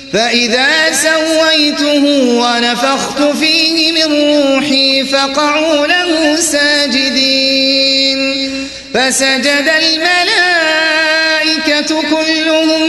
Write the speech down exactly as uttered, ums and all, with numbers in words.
فإذا سويته ونفخت فيه من روحي فقعوا له ساجدين فسجد الملائكة كلهم